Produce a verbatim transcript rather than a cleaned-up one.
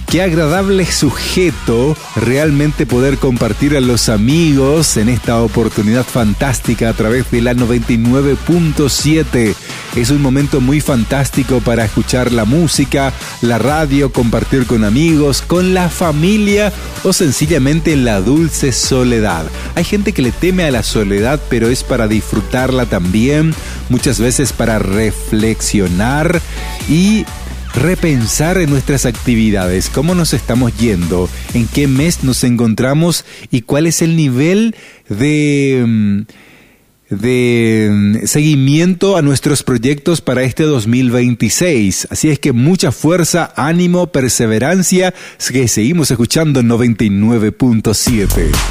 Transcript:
Qué agradable sujeto realmente poder compartir a los amigos en esta oportunidad fantástica a través de la noventa y nueve punto siete. Es un momento muy fantástico para escuchar la música, la radio, compartir con amigos, con la familia o sencillamente en la dulce soledad. Hay gente que le teme a la soledad, pero es para disfrutarla también, muchas veces para reflexionar y repensar en nuestras actividades, cómo nos estamos yendo, en qué mes nos encontramos y cuál es el nivel de, de seguimiento a nuestros proyectos para este dos mil veintiséis. Así es que mucha fuerza, ánimo, perseverancia, que seguimos escuchando noventa y nueve punto siete.